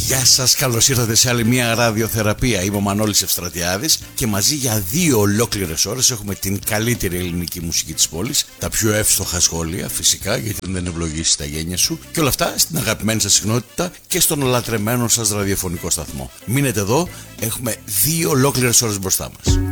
Γεια σας, καλώς ήρθατε σε άλλη μια ραδιοθεραπεία. Είμαι ο Μανώλης Ευστρατιάδης και μαζί για 2 ολόκληρες ώρες έχουμε την καλύτερη ελληνική μουσική της πόλης, τα πιο εύστοχα σχόλια φυσικά, γιατί δεν ευλογήσει τα γένια σου, και όλα αυτά στην αγαπημένη σας συχνότητα και στον λατρεμένο σας ραδιοφωνικό σταθμό. Μείνετε εδώ, έχουμε 2 ολόκληρες ώρες μπροστά μας.